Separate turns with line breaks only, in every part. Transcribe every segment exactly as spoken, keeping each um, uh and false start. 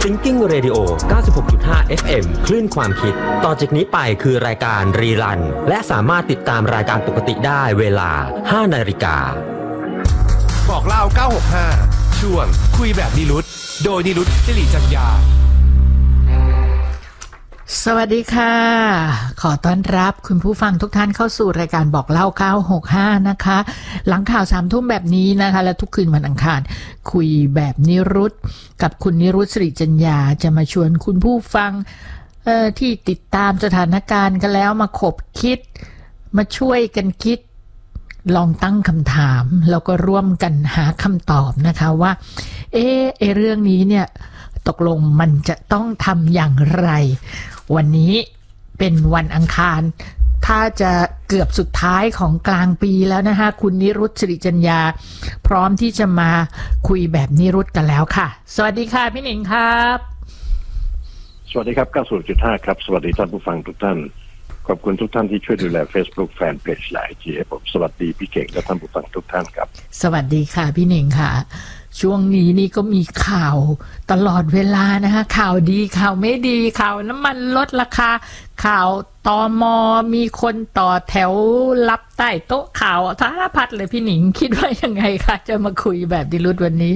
Thinking Radio เก้าสิบหกจุดห้า เอฟ เอ็ม คลื่นความคิดต่อจากนี้ไปคือรายการรีรันและสามารถติดตามรายการปกติได้เวลา ห้านาฬิกา
บอกเล่าเก้าหกห้าช่วงคุยแบบนิรุตโดยนิรุตสิริจัญญา
สวัสดีค่ะขอต้อนรับคุณผู้ฟังทุกท่านเข้าสู่รายการบอกเล่าเก้าหกห้านะคะหลังข่าวสามทุ่มแบบนี้นะคะและทุกคืนวันอังคารคุยแบบนิรุตกับคุณนิรุตสิริจัญญาจะมาชวนคุณผู้ฟังเอ่อที่ติดตามสถานการณ์กันแล้วมาขบคิดมาช่วยกันคิดลองตั้งคำถามแล้วก็ร่วมกันหาคำตอบนะคะว่าเอ๊ะไอ้เรื่องนี้เนี่ยตกลงมันจะต้องทำอย่างไรวันนี้เป็นวันอังคารถ้าจะเกือบสุดท้ายของกลางปีแล้วนะคะคุณนิรุตสิริจัญญาพร้อมที่จะมาคุยแบบนิรุตกันแล้วค่ะสวัสดีค่ะพี่หนิงครับ
สวัสดีครับ เก้าสิบหกจุดห้า ครับสวัสดีท่านผู้ฟังทุกท่านขอบคุณทุกท่านที่ช่วยดูแล Facebook Fanpage และ ไอ จี ผมสวัสดีพี่เก่งและท่านผู้ฟังทุกท่านครับ
สวัสดีค่ะพี่หนิงค่ะช่วงนี้นี่ก็มีข่าวตลอดเวลานะคะข่าวดีข่าวไม่ดีข่าวน้ำมันลดราคาข่าวตม.มีคนต่อแถวรับใต้โต๊ะข่าวสารพัดเลยพี่หนิงคิดว่ายังไงคะจะมาคุยแบบดิรุตวันนี้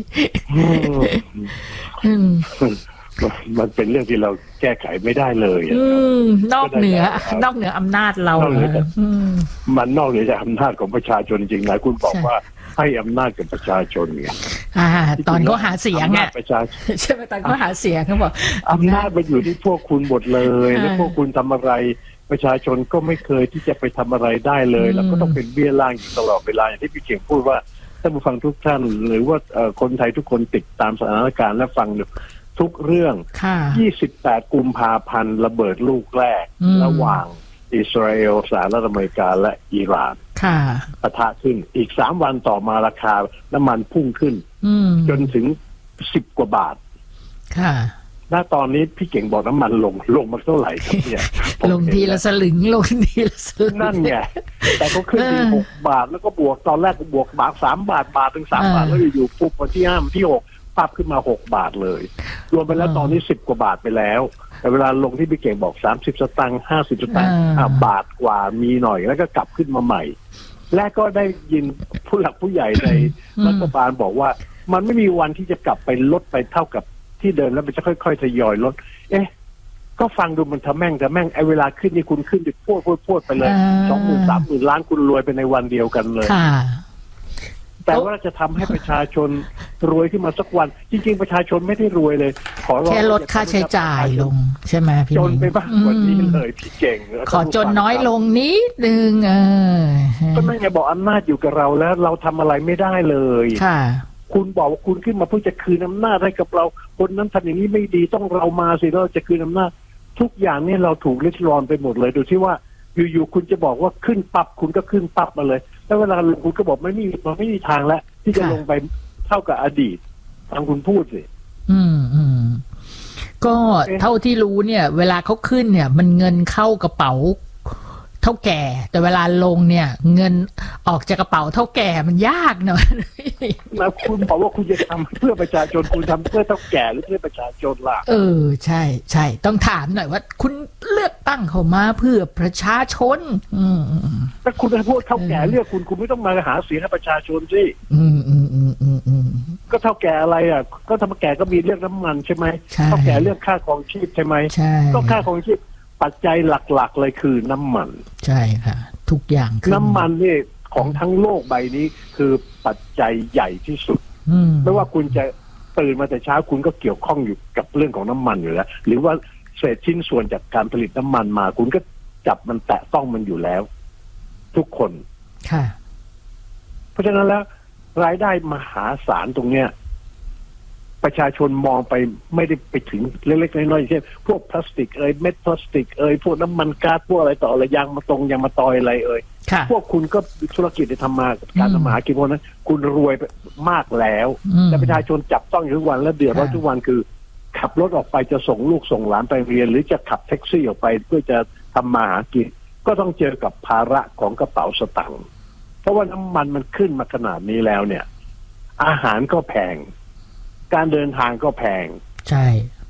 มันเป็นเรื่องที่เราแก้ไขไม่ได้เลย
นอกเหนือนอกเหนืออำนาจเรา
มันนอกเหนือจากอำนาจของประชาชนจริงนะคุณบอกว่าให้อำนาจกับประชาชนไง
ตอนเขาหาเสียงอ่ะใช่ไหมตอนเขาหาเสียงเขาบอก
อำนาจมันอยู่ที่พวกคุณหมดเลยแล้วพวกคุณทำอะไรประชาชนก็ไม่เคยที่จะไปทำอะไรได้เลยแล้วก็ต้องเป็นเบี้ยล่างอยู่ตลอดเวลาอย่างที่พี่เก่งพูดว่าท่านผู้ฟังทุกท่านหรือว่าคนไทยทุกคนติดตามสถานการณ์และฟังทุกเรื่องยี่สิบแปดกุมภาพันธ์ระเบิดลูกแรกระหว่างอิสราเอลสหรัฐอเมริกาและอิหร่านปะทะขึ้นอีกสามวันต่อมาราคาน้ำมันพุ่งขึ้นจนถึงสิบกว่าบาทณตอนนี้พี่เก่งบอกน้ำมันลงลงมาเท่าไหร่ครับเนี่ย
ลงทีละสลึงลงทีละสลึง
นั่นไงแต่ก็ขึ้นถึงหกบาทแล้วก็บวกตอนแรกก็บวกบาทสามบาทบาทถึงสามบาทแล้วอยู่ปุ๊บวันที่ห้าที่หกปั๊บขึ้นมาหกบาทเลยรวมไปแล้วตอนนี้สิบกว่าบาทไปแล้วแต่เวลาลงที่พี่เก่งบอกสามสิบสตางค์ห้าสิบสตางค์บาทกว่ามีหน่อยแล้วก็กลับขึ้นมาใหม่และก็ได้ยินผู้หลักผู้ใหญ่ในรัฐบาลบอกว่ามันไม่มีวันที่จะกลับไปลดไปเท่ากับที่เดิมแล้วมันจะค่อยๆทยอยลดเอ๊ะก็ฟังดูมันทะแม่งทะแม่งไอ้เวลาขึ้นนี่คุณขึ้นดิพูดพูดพูดไปเลยสองหมื่นสามหมื่นล้านคุณรวยไปในวันเดียวกันเลยแต่ว่าจะทำให้ประชาชนรวยขึ้นมาสักวันจริงๆประชาชนไม่ได้รวยเลยขอ
แค่ลดค่าใช้จ่ายลงใช่ไหมพี่
จนไปบ้างกว่านี้เลยพี่เก่ง
ขอจนน้อยลงนิดนึงเออ
ก็ไม่ไงบอกอำนาจอยู่กับเราแล้วเราทำอะไรไม่ได้เลย
ค่ะ
คุณบอกว่าคุณขึ้นมาเพื่อจะคืนอำนาจให้กับเราคนนั้นทำอย่างนี้ไม่ดีต้องเรามาสิเราจะคืนอำนาจทุกอย่างนี่เราถูกริดรอนไปหมดเลยดูที่ว่าอยู่ๆคุณจะบอกว่าขึ้นปั๊บคุณก็ขึ้นปั๊บมาเลยแล้วเวลาลงคุณก็บอกไม่มีมันไม่มีทางแล้วที่จะลงไปเท่ากับอดีตฟังคุณพูดสิ
อืมอืมก็เท่าที่รู้เนี่ยเวลาเขาขึ้นเนี่ยมันเงินเข้ากระเป๋าเท่าแก่แต่เวลาลงเนี่ยเงินออกจากกระเป๋าเท่าแก่มันยากหน่อย
แล้วคุณบอกว่าคุณจะทำเพื่อประชาชนคุณทำเพื่อเท่าแก่หรือเพื่อประชาชนล่ะ
เออใช่ใช่ต้องถามหน่อยว่าคุณเลือกตั้งเขามาเพื่อประชาชนอืม
ถ้าคุณจะพูดเท่าแก่เลือกคุณคุณไม่ต้องมาหาเสียงให้ประชาชนสิ
อืมอืมอืมอืมอืม
ก็เท่าแก่อะไรอ่ะก็เท่าแก่ก็มีเรื่องน้ำมันใช่ไหมเท่าแก่เรื่องค่าครองชีพใช่ไหม
ใช่
ก็ค่าครองชีพปัจจัยหลักๆเลยคือน้ำมัน
ใช่ค่ะทุกอย่าง
น้ำมันนี่ของทั้งโลกใบนี้คือปัจจัยใหญ่ที่สุดไม่ว่าคุณจะตื่นมาแต่เช้าคุณก็เกี่ยวข้องอยู่กับเรื่องของน้ำมันอยู่แล้วหรือว่าเศษชิ้นส่วนจากการผลิตน้ำมันมาคุณก็จับมันแตะต้องมันอยู่แล้วทุกคน
ค่ะ
เพราะฉะนั้นแล้วรายได้มหาศาลตรงเนี้ยประชาชนมองไปไม่ได้ไปถึงเล็กๆน้อยๆเช่นพวกพลาสติกเอ่ยเม็ดพลาสติกเอ่ยพวกน้ำมันก๊าซพวกอะไรต่ออะไรยางมาตรงยางมาตอยอะไรเอ่ยพวกคุณก็ธุรกิจในทำมาการทำมาหากินพวกนั้นคุณรวยมากแล้วแต่ประชาชนจับต้องทุกวันและเดือดร้อนทุกวันคือขับรถออกไปจะส่งลูกส่งหลานไปเรียนหรือจะขับแท็กซี่ออกไปเพื่อจะทำมาหากินก็ต้องเจอกับภาระของกระเป๋าสตางค์เพราะว่าน้ำมันมันขึ้นมาขนาดนี้แล้วเนี่ยอาหารก็แพงการเดินทางก็แพง
ใช่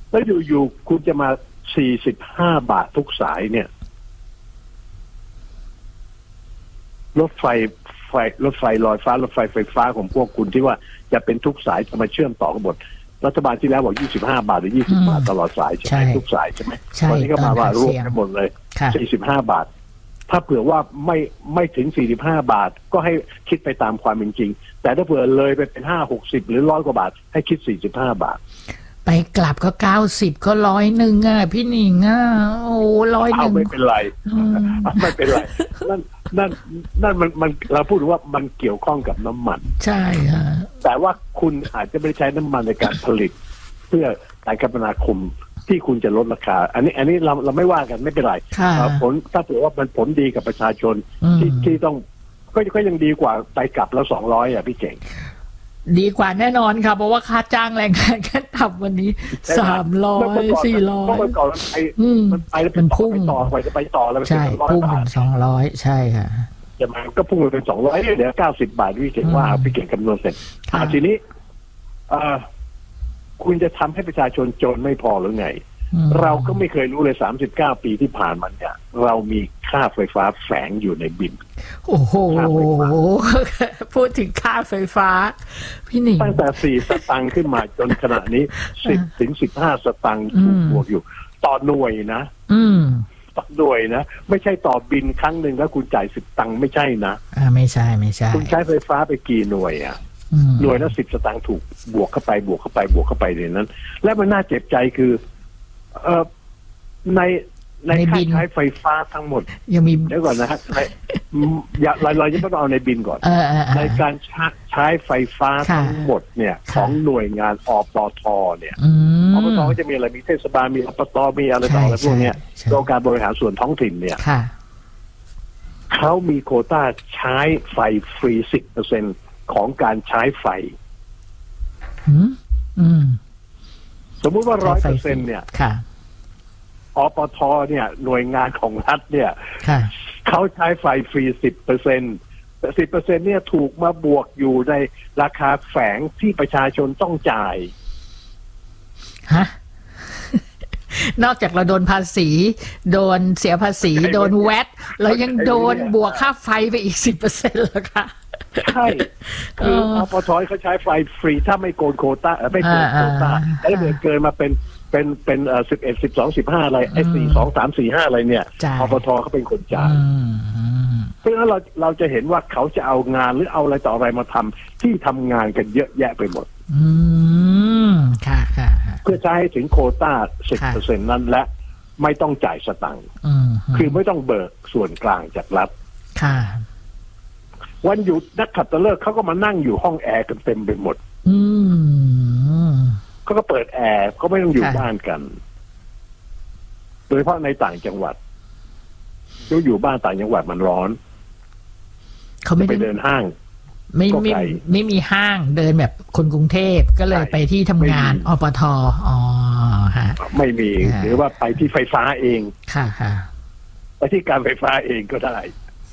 แล้วอยู่ๆคุณจะมาสี่สิบห้าบาททุกสายเนี่ยรถไฟไฟรถไฟลอยฟ้ารถไฟไฟฟ้าของพวกคุณที่ว่าจะเป็นทุกสายจะมาเชื่อมต่อกันหมดรัฐบาลที่แล้วบอกยี่สิบห้าบาทหรือยี่สิบบาทตลอดสายใช่ไหมทุกสายใช่ไหมตอนนี้ก็มาว่ารวมกันหมดเลยสี่สิบห้าบาทถ้าเผื่อว่าไม่ไม่ถึงสี่สิบห้าบาทก็ให้คิดไปตามความเป็นจริงแต่ถ้าเผื่อเลยไปเป็นห้าหกสิบหรือร้อยกว่าบาทให้คิดสี่สิบห้าบาท
ไปกลับก็เก้าสิบก็ร้อยหนึ่งอ่ะพี่หนิงอ่ะโอ้ร้อยหนึ่ง
ไม่เป็นไรไม่เป็นไรนั่นนั่นนั่นมันมันเราพูดว่ามันเกี่ยวข้องกับน้ำมัน
ใช่ฮะ
แต่ว่าคุณอาจจะไม่ใช้น้ำมันในการผลิตเพื่อการคมนาคมที่คุณจะลดราคาอันนี้อันนี้เราเราไม่ว่ากันไม่เป็นไรผลถ้าถือว่ามันผลดีกับประชาชนที่ที่ต้องก็ก็ยังดีกว่าไปกลับแล้วสองร้อยอ่ะพี่เก่ง
ดีกว่าแน่นอนค่ะเพราะว่าค่าจ้างแรงงานแค่ต่ำวันนี้สามร้อยสี่ร้อย
เมื่อก่อนมันไปมันไปแล้วเป็นพุ่งต่อไปจะไปต่อแล้ว
ใช่พุ่งเป็นสองร้อยใช่ค่ะ
จะมาก็พุ่งไปเป็นสองร้อยเดี๋ยวเก้าสิบบาทพี่เก่งว่าพี่เก่งคำนวณเสร็จทีนี้คุณจะทำให้ประชาชนจนไม่พอหรือไงเราก็ไม่เคยรู้เลยสามสิบเก้าปีที่ผ่านมาเนี่ยเรามีค่าไฟฟ้าแฝงอยู่ในบิน
โอ้โหพูดถึงค่าไฟฟ้าพี่หนิง
ตั้งแต่สี่สตางค์ขึ้นมาจนขณะนี้สิบถึงสิบห้าสตางค์ถูกบวกอยู่ต่อหน่วยนะต่อหน่วยนะไม่ใช่ต่อบินครั้งหนึ่งแล้วคุณจ่ายสิบตังค์ไม่ใช่นะ
อ่าไม่ใช่ไม่ใช่
คุณใช้ไฟฟ้าไปกี่หน่วยอ่ะหน่วยละสิบสตางค์ถูกบวกเข้าไปบวกเข้าไปบวกเข้าไปในนั้นและมันน่าเจ็บใจคือเอ่อในในค่าใช้ไฟฟ้าทั้งหมด
ยังมี
เดี๋ยวก่อนนะฮะอย่าเราเราจะไม่ต้องเอาในบินก่อนในการใช้ไฟฟ้าทั้งหมดเนี่ยของหน่วยงานอปทเนี่ยอปทก็จะมีอะไรมีเทศบาลมีอปตมีอะไรต่ออะไรพวกเนี้ยองค์การบริหารส่วนท้องถิ่นเนี่ยเขามีโควต้าใช้ไฟฟรีสิบเปอร์เซ็นต์ของการใช้ไฟสมมุติว่าร้อยเปอร์เซ็นต์เนี่ยอปทเนี่ยหน่วยงานของรัฐเนี่ยเขาใช้ไฟฟรีสิบเปอร์เซ็นต์แต่สิบเปอร์เซ็นต์เนี่ยถูกมาบวกอยู่ในราคาแฝงที่ประชาชนต้องจ่าย
ฮะนอกจากเราโดนภาษีโดนเสียภาษีโดนแวตเรายังโดนบวกค่าไฟไปอีกสิบเปอร์เซ็นต์แล้วค่ะ
ใช่คืออปทเขาใช้ไฟฟรีถ้าไม่โกนโควต้าไม่เกินโควต้าแล้วเกิดเกินมาเป็นเป็นเป็นเอ่อสิบเอ็ดสิบสองสิบห้าอะไรไอ้สี่สองสามสี่ห้าอะไรเนี่ยอปทเขาเป็นคนจ่ายเพราะฉะนั้นเราเราจะเห็นว่าเขาจะเอางานหรือเอาอะไรต่ออะไรมาทำที่ทำงานกันเยอะแยะไปหมด
อืมค่ะค่ะ
เพื่อใช้ถึงโควต้าสิบเปอร์เซ็นต์นั้นและไม่ต้องจ่ายสตังค์คือไม่ต้องเบิกส่วนกลางจากรัฐ
ค่ะ
วันหยุดนักขัตฤกษ์เขาก็มานั่งอยู่ห้องแอร์กันเต็มไปหมดเขาก็เปิดแอร์เขาไม่ต้องอยู่บ้านกันโดยเฉพาะในต่างจังหวัดเขาอยู่บ้านต่างจังหวัดมันร้อน
เขาไม่
ไปเดินห้าง
ไม่ไม่ไม่มีห้างเดินแบบคนกรุงเทพก็เลยไปที่ทำงานอปทอ๋อฮะ
ไม่มีหรือว่าไปที่ไฟฟ้าเอง
ค่ะค่ะ
ไปที่การไฟฟ้าเองก็ได้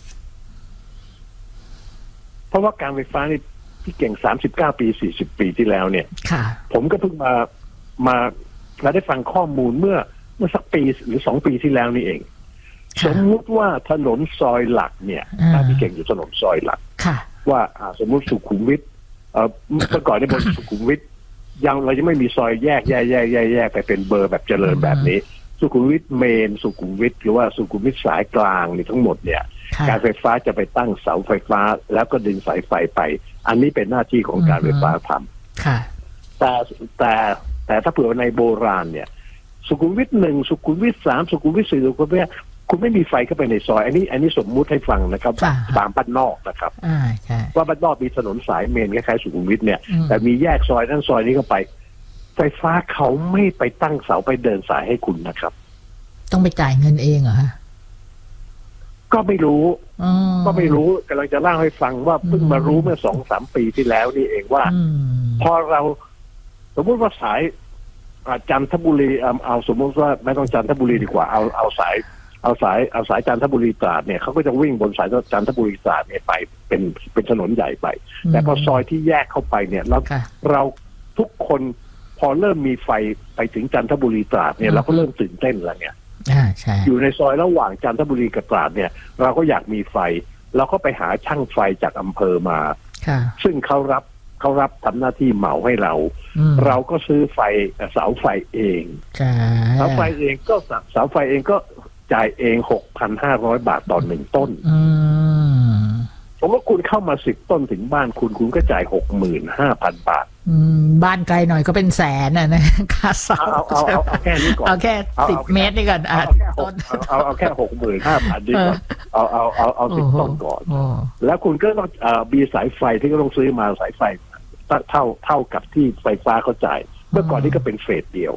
เพราะว่าการไฟฟ้านี่ที่เก่งสามสิบเก้าปีสี่สิบปีที่แล้วเนี่ยผมก็เพิ่งมามาเราได้ฟังข้อมูลเมื่อเมื่อสักปีหรือสองปีที่แล้วนี่เองสมมุติว่าถนนซอยหลักเนี่ยถ้าพี่เก่งอยู่ถนนซอยหลักว่าสมมุติสุขุมวิทเอ่อเมื่อก่อนในบนสุขุมวิทยังเราจะไม่มีซอยแยกแยกแยกแยกแยกไปเป็นเบอร์แบบเจริญแบบนี้สุขุมวิทเมนสุขุมวิทหรือว่าสุขุมวิทสายกลางนี่ทั้งหมดเนี่ยการไฟฟ้าจะไปตั้งเสาไฟฟ้าแล้วก็ดึงสายไฟไปอันนี้เป็นหน้าที่ของการไฟฟ้าทำแต่แต่แต่ถ้าเผื่อในโบราณเนี่ยสุขุมวิทหนึ่งสุขุมวิทสามสุขุมวิทสี่สุขุมวิทคุณไม่มีไฟเข้าไปในซอยอันนี้อันนี้สมมุติให้ฟังนะครับตามบ้านนอกนะครับว่าบ้านนอกมีถนนสายเมนคล้ายๆสุขุมวิทเนี่ยแต่มีแยกซอยนั่นซอยนี้เข้าไปไฟฟ้าเขาไม่ไปตั้งเสาไปเดินสายให้คุณนะครับ
ต้องไปจ่ายเงินเองเหรอฮะ
ก็ไม่รู้ก็ไม่รู้กำลังจะเล่าให้ฟังว่าเพิ่งมารู้เมื่อสองสามปีที่แล้วนี่เองว่าพอเราสมมติว่าสายจันทบุรีเอาสมมติว่าไม่ต้องจันทบุรีดีกว่าเอาเอาสายเอาสายเอาสายจันทบุรีตราดเนี่ยเขาก็จะวิ่งบนสายจันทบุรีตราดเนี่ยไปเป็นเป็นถนนใหญ่ไปแต่พอซอยที่แยกเข้าไปเนี่ยเราเราทุกคนพอเริ่มมีไฟไปถึงจันทบุรีตราดเนี่ยเราก็เริ่มตื่นเต้นแล้วเนี่ย
อ่าใช่
อยู่ในซอยระหว่างจันทบุรีกับตราดเนี่ยเราก็อยากมีไฟเราก็ไปหาช่างไฟจากอำเภอมาซึ่งเขารับเขารับทำหน้าที่เหมาให้เราเราก็ซื้อไฟเสาไฟเองเสาไฟเองก็เสาไฟเองก็จ่ายเอง หกพันห้าร้อย บาทต่อหนึ่งต้นผมว่าคุณเข้ามาสิบต้นถึงบ้านคุณคุณก็จ่าย หกหมื่นห้าพัน บาท
บ้านไกลหน่อยก็เป็นแสนอ่ะนะค่าเสา
เอาเอาเอาเอาแค่นี้ก่อน
เอาแค่สิบเมตรนี่ก่อน
เอาแค่ต้นเอาเอาแค่ หกหมื่นห้าพัน ดีกว่าเอาเอาเอาเอาสิบต้นก่อนแล้วคุณก็ต้องมีสายไฟที่ก็ต้องซื้อมาสายไฟเท่าเท่ากับที่ไฟฟ้าเขาจ่ายเมื่อก่อนนี้ก็เป็นเฟสเดียว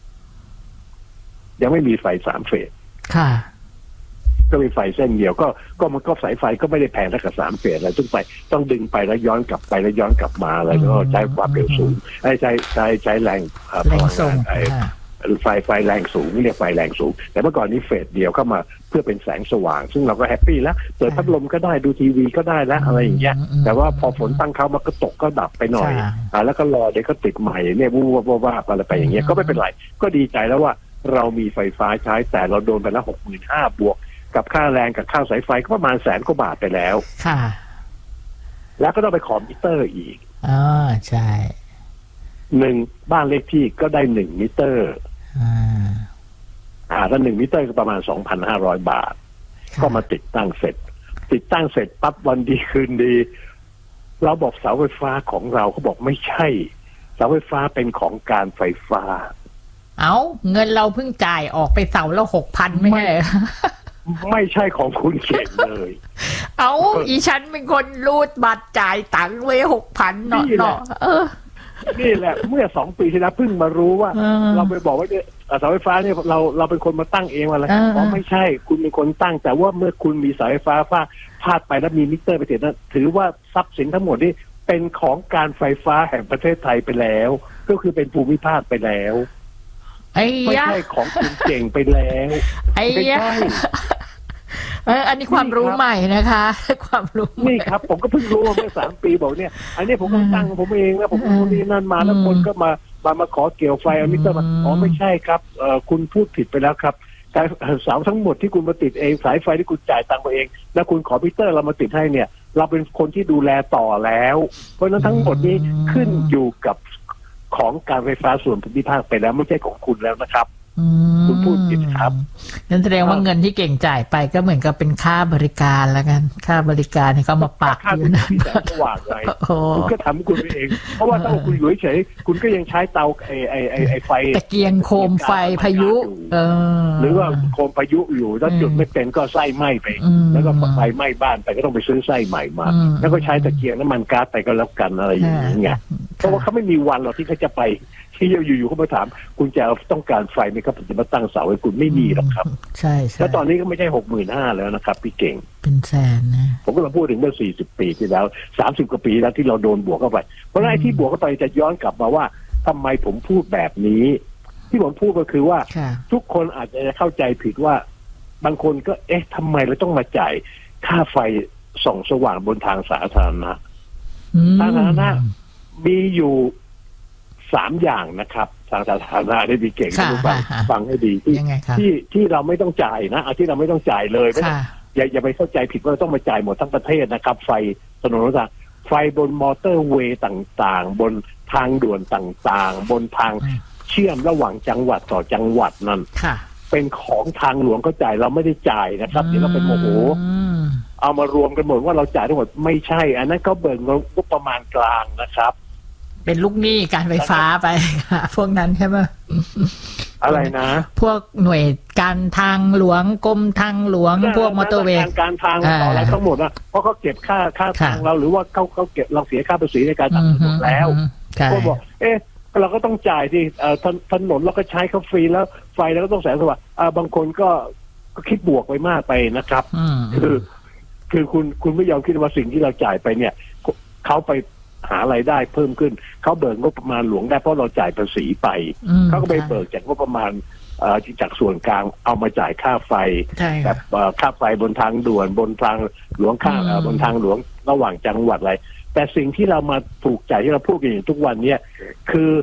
ยังไม่มีไฟสามเฟส
ค่ะ
ก็มีไฟเส้นเดียวก็ก็มันก็สายไฟก็ไม่ได้แพงเท่ากับสามเฟสอะไรซึ่งไปต้องดึงไปแล้วย้อนกลับไปแล้วย้อนกลับมาอะไรก็ใช้ความเร็วสูงใช้ใช้ใช้ใช้แรง
แรงส่ง
ไฟไฟแรงสูงเรียกไฟแรงสูงแต่เมื่อก่อนนี้เฟสเดียวเข้ามาเพื่อเป็นแสงสว่างซึ่งเราก็แฮปปี้แล้วเปิดพัดลมก็ได้ดูทีวีก็ได้แล้วอะไรอย่างเงี้ยแต่ว่าพอฝนตั้งเขามันก็ตกก็ดับไปหน่อยอ่าแล้วก็รอเดี๋ยวก็ติดใหม่เนี่ยวูบวูบว่าอะไรไปอย่างเงี้ยก็ไม่เป็นไรก็ดีใจแล้วว่าเรามีไฟฟ้าใช้แต่เราโดนไปแล้วหกหมื่นห้าบวกกับค่าแรงกับค่าสายไฟก็ประมาณแสนกว่าบาทไปแล้ว
ค่ะ
แล้วก็ต้องไปขอมิเตอร์อีก
อ๋อใช่
หนึ่งบ้านเลขที่ก็ได้หนึ่งมิเตอร์อ่าอ่าแล้วหนึ่งมิเตอร์ก็ประมาณสองพันห้าร้อยบาทก็มาติดตั้งเสร็จติดตั้งเสร็จปั๊บวันดีคืนดีเราบอกเสาไฟฟ้าของเราเขาบอกไม่ใช่เสาไฟฟ้าเป็นของการไฟฟ้า
เอาเงินเราเพิ่งจ่ายออกไปเสาละหกพันไม่ใช่
ไม่ใช่ของคุณเก่งเลย
เอาอีฉันเป็นคนรูดบัตรจ่ายตังค์ไว้หกพันเนาะเนาะเออ
นี่แหละเมื่อสองปีที่แล้วเพิ่งมารู้ว่าเราไปบอกว่าเนี่ยเสาไฟฟ้าเนี่ยเราเราเป็นคนมาตั้งเองว่าอะไรอ๋อไม่ใช่คุณเป็นคนตั้งแต่ว่าเมื่อคุณมีเสาไฟฟ้าฟาดพาดไปแล้วมีมิเตอร์ไปเสร็จนั้นถือว่าทรัพย์สินทั้งหมดนี่เป็นของการไฟฟ้าแห่งประเทศไทยไปแล้วก็คือเป็นภูมิภาคไปแล้วไม่ใช่ของคุณเก่งไปแล้ว
ไม่ใช่เอออันนี้ความรู้ใหม่นะคะความรู้
นี่ครับผมก็เพิ่งรู้เมื่อสามปีบอกเนี่ยอันนี้ผมก็ตั้งผมเองแล้วผมก็นี่นั่นมาแล้วคนก็มามามาขอเกี่ยวไฟเอามิเตอร์มาอ๋อไม่ใช่ครับเอ่อคุณพูดผิดไปแล้วครับแต่เสาทั้งหมดที่คุณมาติดเองสายไฟที่คุณจ่ายตังค์เองแล้วคุณขอมิเตอร์เรามาติดให้เนี่ยเราเป็นคนที่ดูแลต่อแล้วเพราะฉะนั้นทั้งหมดนี้ขึ้นอยู่กับของการไฟฟ้าส่วนภูมิภาคไปแล้วไม่ใช่ของคุณแล้วนะครับคุณพูดผิดครับ
นั่นแสดงว่าเงินที่เก่งจ่ายไปก็เหมือนกับเป็นค่าบริการแล้วกันค่าบริการที่เขามาปักอยู่
นะแสงสว่างไงคุณก็ทำคุณเองเพราะว่าถ้าคุณอยู่เฉยคุณก็ยังใช้เตาไอไอไอไอไฟ
ตะเกียงโคมไฟพายุเออ
หรือว่าโคมพายุอยู่แล้วจุดไม่เป็นก็ไส้ไหม้ไปแล้วก็ไฟไหม้บ้านไปก็ต้องไปซื้อไส้ใหม่มาแล้วก็ใช้ตะเกียงน้ำมันก๊าซไปก็แล้วกันอะไรอย่างเงี้ยเพราะว่าเขาไม่มีวันหรอกที่เขาจะไปที่อยู่ๆเขามาถามคุณจะต้องการไฟไหมครับผมจะมาตั้งเสาให้คุณไม่มีหรอกครับ
ใช่ใช่
แล้วตอนนี้ก็ไม่ใช่หกหมื่นห้าแล้วนะครับพี่เก่ง
เป็นแสนนะ
ผมก็มาพูดถึงเมื่อสี่สิบปีที่แล้วสามสิบกว่าปีแล้วที่เราโดนบวกเข้าไปเพราะไอ้ที่บวกเข้าไปจะย้อนกลับมาว่าทำไมผมพูดแบบนี้ที่ผมพูดก็คือว่าทุกคนอาจจะเข้าใจผิดว่าบางคนก็เอ๊ะทำไมเราต้องมาจ่ายค่าไฟส่องสว่างบนทางสาธารณะทางสาธารณะมีอยู่สามอย่างนะครับทางสาธารณะได้ดีเก่งทุกฟังฟังให้ดีที่ที่ที่เราไม่ต้องจ่ายนะเอาที่เราไม่ต้องจ่ายเลยไม่ต้องอย่าอย่าไปเข้าใจผิดว่าต้องมาจ่ายหมดทั้งประเทศนะครับไฟถนนต่างไฟบนมอเตอร์เวย์ต่างๆบนทางด่วนต่างๆบนทางเชื่อมระหว่างจังหวัดต่อจังหวัดนั่นเป็นของทางหลวงก็จ่ายเราไม่ได้จ่ายนะครับเดี๋ยวเราเป็นโมโหเอามารวมกันหมดว่าเราจ่ายทั้งหมดไม่ใช่อันนั้นก็เบิกงบประมาณกลางนะครับ
เป็นลูกหนี้การไฟฟ้าไปพวกนั้นใช่ไหม
อะไรนะ
พวกหน่วยการทางหลวงกรมทางหลวงพวกมอเตอร์เวย์
การทางต่ออะไรทั้งหมดนะเพราะเขาเก็บค่าค่าทางเราหรือว่าเขาเขาเก็บเราเสียค่าภาษีในการทำถนนแล้วก็บอกเอ๊ะเราก็ต้องจ่ายที่ถนนเราก็ใช้เขาฟรีแล้วไฟเราก็ต้องแสงสว่างบางคนก็ก็คิดบวกไปมากไปนะครับคือคือคุณคุณไม่ยอมคิดว่าสิ่งที่เราจ่ายไปเนี่ยเขาไปหารายได้เพิ่มขึ้นเขาเบิกงบประมาณหลวงได้เพราะเราจ่ายภาษีไปเขาก็ไปเบิกจากงบประมาณจากส่วนกลางเอามาจ่ายค่าไฟแบบค่าไฟบนทางด่วนบนทางหลวงค่าบนทางหลวงระหว่างจังหวัดอะไรแต่สิ่งที่เรามาถูกจ่ายที่เราพูดกันอยู่ทุกวันเนี่ยคือถ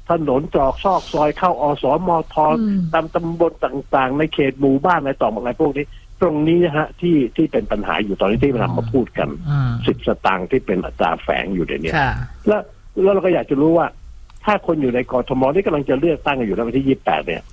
ถนนจอกซอกซอยเข้าอสมทตามตำบลต่างๆในเขตหมู่บ้านอะไรต่ออะไรพวกนี้ตรงนี้นะฮะที่ที่เป็นปัญหาอยู่ตอนนี้ที่มันนำมาพูดกันสิบสตางค์ที่เป็นอัตราแฝงอยู่ในนี้แล้วแล้วเราก็อยากจะรู้ว่าถ้าคนอยู่ในกทมที่กำลังจะเลือกตั้งกันอยู่แล้ววันที่ยี่สิบแปดเนี่ย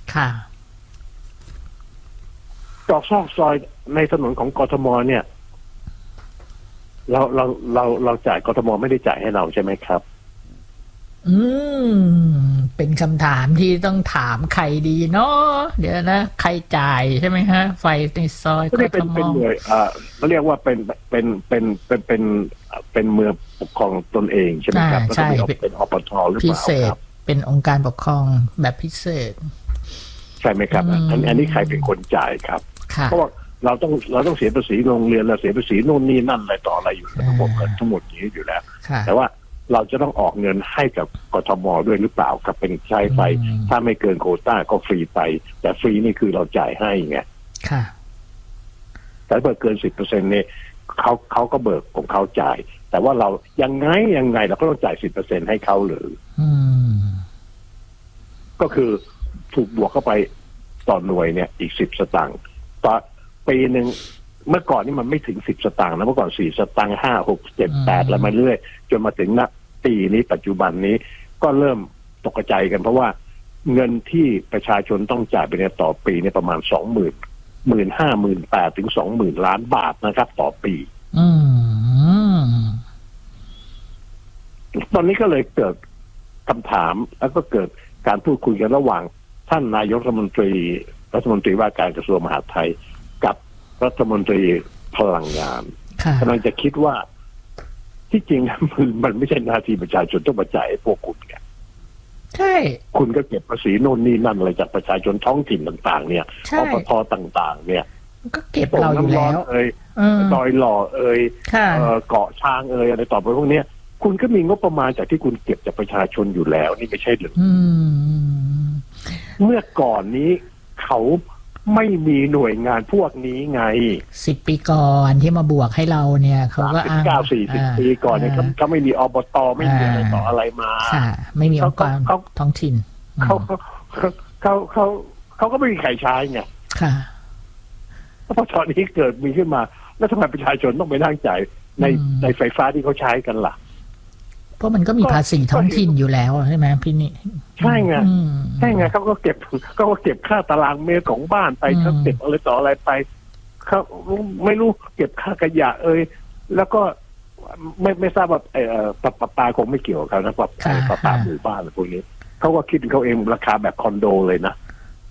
จอกซอกซอยในถนนของกทมเนี่ยเราเราเราเราจ่ายกทมไม่ได้จ่ายให้เราใช่ไหมครับ
อืมเป็นคำถามที่ต้องถามใครดีเนาะเดี๋ยวนะใครจ่ายใช่ไหมฮะไฟในซอยกทม
เป็นหน่วยอ่าเขาเรียกว่าเป็นเป็นเป็นเป็นเป็นเป็นเมืองปกครองตนเองใช่ไหมครับ
ใช่
เป็นอปทหรือเปล่า
พิเศษเป็นองค์การปกครองแบบพิเศษ
ใช่ไหมครับอันอันนี้ใครเป็นคนจ่ายครับเพราะว่าเราต้องเราต้องเสียภาษีโรงเรียนเราเสียภาษีโน่นนี่นั่นอะไรต่ออะไรอยู่ระบบทั้งหมดนี้อยู่แล้วแต่ว่าเราจะต้องออกเงินให้กับกทมด้วยหรือเปล่ากับเป็นใช้ไฟถ้าไม่เกินโควต้าก็ฟรีไปแต่ฟรีนี่คือเราจ่ายให้ไงแต่เบิกเกินสิบเปอร์เซ็นต์เนี่ยเขาเขาก็เบิกของเขาจ่ายแต่ว่าเรายังไงยังไงเราก็ต้องจ่ายสิบเปอร์เซ็นต์ให้เขาหรือก็คือถูกบวกเข้าไปต่อหน่วยเนี่ยอีกสิบสตางค์ต่อปีหนึ่งเมื่อก่อนนี่มันไม่ถึงสิบสตางค์นะเมื่อก่อนสี่สตางค์ห้าหกเจ็ดแปดแล้วมาเรื่อยจนมาถึงณปีนี้ปัจจุบันนี้ก็เริ่มตกใจกันเพราะว่าเงินที่ประชาชนต้องจ่ายไปเนี่ยต่อปีเนี่ยประมาณสองหมื่นหมื่นห้าหมื่นแปดถึงสองหมื่นล้านบาทนะครับต่อปีตอนนี้ก็เลยเกิดคำถามแล้วก็เกิดการพูดคุยกันระหว่างท่านนายกรัฐมนตรีรัฐมนตรีว่าการกระทรวงมหาดไทยกับรัฐมนตรีพลังงานกำลังจะคิดว่าที่จริงมันมันไม่ใช่หน้าที่ประชาชนต้องมาจ่ายให้พวกคุณไง
ใช่
คุณก็เก็บภาษีโน่นนี่นั่นอะไรจากประชาชนท้องถิ่นต่างๆเนี่ยอปทต่างๆเนี่ย
ก็เก็บเราอยู่แล้ว
เอ่ยดอยหล่อเอ่ยเกาะช้างเอ่ยอะไรต่อไปพวกนี้คุณก็มีงบประมาณจากที่คุณเก็บจากประชาชนอยู่แล้วนี่ไม่ใช่หรือเมื่อก่อนนี้เขาไม่มีหน่วยงานพวกนี้ไง
สิบปีก่อนที่มาบวกให้เราเนี่ยเขาก็อ้าง
เก้าสี่สิบปีก่อนเนี่ยเขาไม่มีอบตไม่มีอะไรต่ออะไรมา
ไม่มีองค์กรท้องถิ่น
เขาเขาเขาเขาเขาก็ไม่มีใครใช้ไง
ค่ะ
เพราะตอนนี้เกิดมีขึ้นมาแล้วทำไมประชาชนต้องไปนั่งจ่ายในในไฟฟ้าที่เขาใช้กันล่ะ
เพราะมันก็มีภาษีท้องถิ่นอยู่แล้วใช่ไหมพี่นี่
ใช่ไงใช่ไงเขาก็เก็บเขาก็เก็บค่าตารางเมตรของบ้านไปเขาเก็บอะไรต่ออะไรไปเขาไม่รู้เก็บค่าขยะเอ่ยแล้วก็ไม่ไม่ทราบว่าไอ้ปะปะปาคงไม่เกี่ยวกับเขานะปะปะปาหมู่บ้านอะไรพวกนี้เขาก็คิดเขาเองราคาแบบคอนโดเลยนะ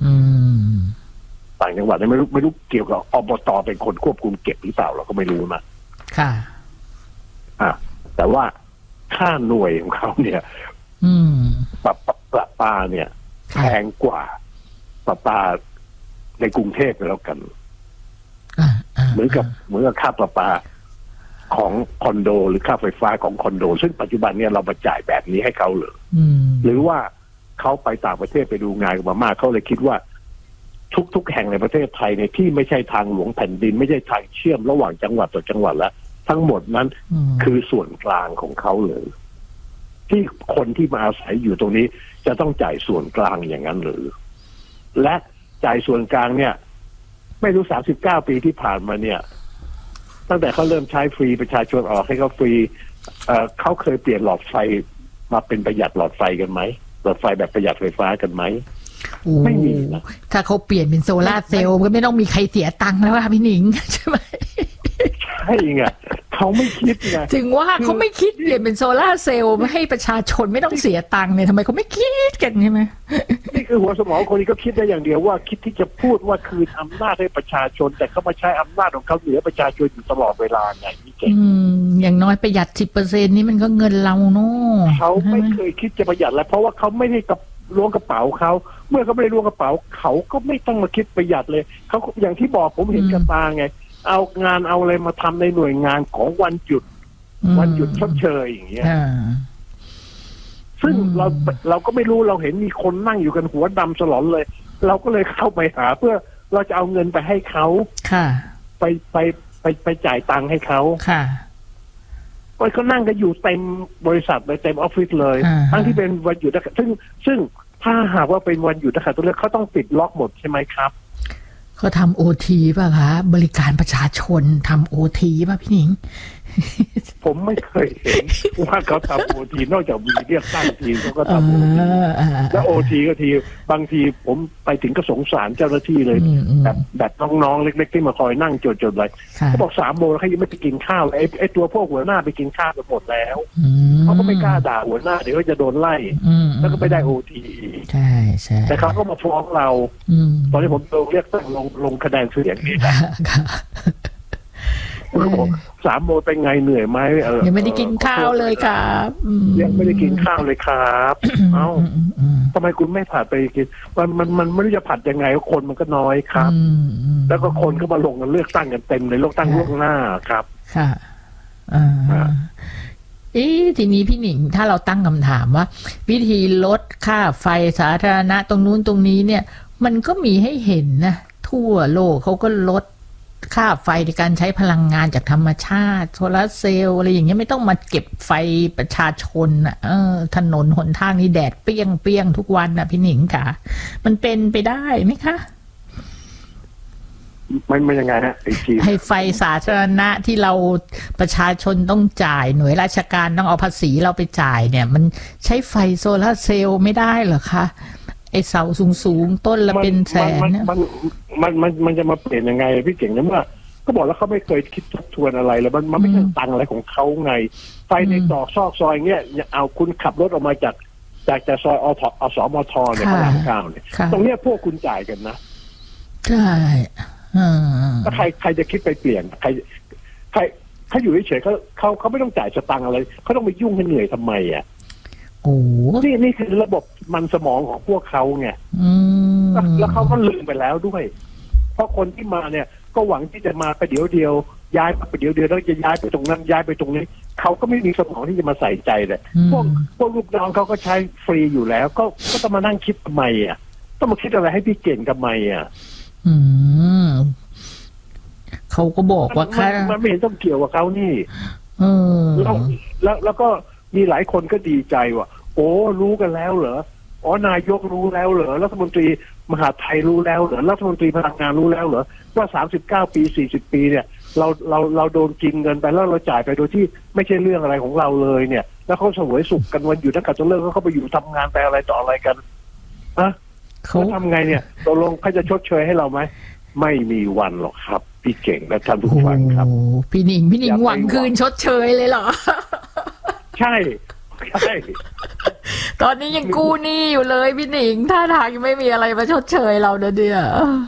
ต่างจังหวัดไม่รู้ไม่รู้เกี่ยวกับอบตเป็นคนควบคุมเก็บหรือเปล่าเราก็ไม่รู้นะ
ค่ะ
อ่ะแต่ว่าค่าหน่วยของเขาเนี่ยปลาปลาปลาเนี่ยแพงกว่าปลาปลาในกรุงเทพไปแล้วกันเหมือนกับเหมือนกับค่าปลาปลาของคอนโดหรือค่าไฟฟ้าของคอนโดซึ่งปัจจุบันเนี่ยเรามาจ่ายแบบนี้ให้เขาเลยหรือว่าเขาไปต่างประเทศไปดูงานกันมามากเขาเลยคิดว่าทุกๆแห่งในประเทศไทยเนี่ยที่ไม่ใช่ทางหลวงแผ่นดินไม่ใช่ทางเชื่อมระหว่างจังหวัดต่อจังหวัดแล้วทั้งหมดนั้นคือส่วนกลางของเขาเลยที่คนที่มาอาศัยอยู่ตรงนี้จะต้องจ่ายส่วนกลางอย่างนั้นหรือและจ่ายส่วนกลางเนี่ยไม่รู้สามสิบเก้าปีที่ผ่านมาเนี่ยตั้งแต่เขาเริ่มใช้ฟรีประชาชนออกให้เขาฟรีเอ่อเขาเคยเปลี่ยนหลอดไฟมาเป็นประหยัดหลอดไฟกันไหมหลอดไฟแบบประหยัดไฟฟ้ากันไหมไม่มีนะ
ถ้าเขาเปลี่ยนเป็นโซล่าเซลล์ก็ไม่ต้องมีใครเสียตังค์แล้วค่ะพี่หนิงใช่ไหม
ใช่ไงเขาไม่คิดไง
ถึงว่าเขาไม่คิดเปลี่ยนเป็นโซล่าเซลล์ไม่ให้ประชาชนไม่ต้องเสียตังค์เนี่ยทำไมเขาไม่คิดกันใช่ไหม
นี่คือหัวสมองคนนี้ก็คิดได้อย่างเดียวว่าคิดที่จะพูดว่าคืนอำนาจให้ประชาชนแต่เขามาใช้อำนาจของเขาเหนือประชาชนอยู่ตลอดเวลาไงนี่เก่ง
อย่างน้อยประหยัดสิบเปอร์เซ็นต์นี่มันก็เงินเราเนาะ
เขาไม่เคยคิดจะประหยัดแล้วเพราะว่าเขาไม่ได้กับล้วงกระเป๋าเขาเมื่อเขาไม่ได้ล้วงกระเป๋าเขาก็ไม่ต้องมาคิดประหยัดเลยเขาอย่างที่บอกผมเห็นกับตาไงเอางานเอาอะไรมาทำในหน่วยงานของวันหยุดวันหยุดชดเชยอย่างเงี้ยซึ่งเราเราก็ไม่รู้เราเห็นมีคนนั่งอยู่กันหัวดำสลอนเลยเราก็เลยเข้าไปหาเพื่อเราจะเอาเงินไปให้เขาไปไปไปไปจ่ายตังค์ให้เขามันก็นั่งกันอยู่เต็มบริษัทเลยเต็มออฟฟิศเลย
อ่าฮะ
ทั้งที่เป็นวันหยุดนะคะซึ่งซึ่งถ้าหากว่าเป็นวันหยุดนะคะตัวเลือกเขาต้องปิดล็อกหมดใช่ไหมครับ
เขาทำโอทีป่ะคะบริการประชาชนทำโอทีป่ะพี่หนิง
ผมไม่เคยเห็นว่าเขาทำโอทีนอกจากมีเรียกตั้งทีเขาก็ทำโอทีแล้วโอทีก็ทีบางทีผมไปถึงก็สงสารเจ้าหน้าที่เลยแบบแบบน้องๆเล็กๆที่มาคอยนั่งจดๆเลยเขาบอกสามโมงแล้วเขายังไม่ไปกินข้าวไอ้ไอ้ตัวพวกหัวหน้าไปกินข้าวกันหมดแล้วเขาก็ไม่กล้าด่าหัวหน้าเดี๋ยวจะโดนไล่แล้วก็ไม่ได้โอที
ใช่ใช่
แต่เขาก็มาฟ้องเราตอนที่ผมโดนเรียกตั้งลงลงคะแนนเสียงนี่นะสามโมงเป็นไงเหนื่อยไหมเออ
ยังไม่ได้กินข้าวเลยครับ
ยังไม่ได้กินข้าวเลยครับเอ้าทำไมคุณไม่ผัดไปกินมันมันมันไม่รู้จะผัดยังไงคนมันก็น้อยครับแล้วก็คนก็มาลงกันเลือกตั้งกันเต็มเลยเลือกตั้งล่วงหน้าครับ
ค่ะอ่าเอ๊ะทีนี้พี่หนิงถ้าเราตั้งคำถามว่าวิธีลดค่าไฟสาธารณะตรงนู้นตรงนี้เนี่ยมันก็มีให้เห็นนะทั่วโลกเขาก็ลดค่าไฟในการใช้พลังงานจากธรรมชาติโซลาร์เซลล์อะไรอย่างเงี้ยไม่ต้องมาเก็บไฟประชาชนอ่ะเออถนนหนทางนี้แดดเปรี้ยงเปรี้ยงทุกวันน่ะพี่หนิงค่ะมันเป็นไปได้ไหมคะ
มันมันยังไงฮะไอจี
ให้ไฟสาธารณะที่เราประชาชนต้องจ่ายหน่วยราชการต้องเอาภาษีเราไปจ่ายเนี่ยมันใช้ไฟโซลาร์เซลล์ไม่ได้เหรอคะไอเสาสูงๆต้นละเป็นแสนเนี่ย
มันมันมันมันจะมาเปลี่ยนยังไงพี่เก่งนะว่าก็บอกแล้วเขาไม่เคยคิดทบทวนอะไรเลยมันมันไม่ใช่ตังอะไรของเขาไงไฟในตอกซอกซอยเงี้ยเอาคุณขับรถออกมาจากจากจากซอยอทอสมทเนี่ยพระรามเก้าเนี่ยตรงเนี้ยพวกคุณจ่ายกันนะ
ใช่
ถ้าใครใครจะคิดไปเปลี่ยนใครใครเขาอยู่เฉยๆเขาเขาเขาไม่ต้องจ่ายสตังอะไรเขาต้องไปยุ่งให้เหนื่อยทำไมอ่ะ
โอ้
นี่นี่คือระบบมันสมองของพวกเขาไงแล้วเขาก็ลืมไปแล้วด้วยเพราะคนที่มาเนี่ยก็หวังที่จะมาไปเดี๋ยวเดียวย้ายไปเดี๋ยวเดียวแล้วจะย้ายไปตรงนั้นย้ายไปตรงนี้เขาก็ไม่มีสมองที่จะมาใส่ใจเลยพวกพวกลูกน้องเขาก็ใช้ฟรีอยู่แล้วก็ก็ต้องมานั่งคิดทำไมอ่ะต้องมาคิดอะไรให้พี่เก่งทำไมอ่ะ
อืมเขาก็บอกว่าค่ะ
มันไม่เห็นต้องเกี่ยวกับเขานี่
เออ
แล้วแล้วแล้วก็มีหลายคนก็ดีใจว่าโอ้รู้กันแล้วเหรออ๋อนายกรู้แล้วเหรอรัฐมนตรีมหาดไทยรู้แล้วเหรอรัฐมนตรีพลังงานรู้แล้วเหรอว่าสามสิบเก้าปีสี่สิบปีเนี่ยเราเราเราโดนกินเงินไปแล้วเราจ่ายไปโดยที่ไม่ใช่เรื่องอะไรของเราเลยเนี่ยแล้วเขาเสวยสุขกันวันอยู่นักการเลิกเขาไปอยู่ทำงานไปอะไรต่ออะไรกันอะเขาทำไงเนี่ยตกลงเขาจะชดเชยให้เราไหมไม่มีวันหรอกครับพี่เก่งและท่านผู้ฟังครับ
พี่หนิงพี่หนิงหวังคืนชดเชยเลยเหรอ
ใช่ใช่
ตอนนี้ยังกู้หนี้อยู่เลยพี่หนิงท่าทางยังไม่มีอะไรมาชดเชยเราเด้อเดีย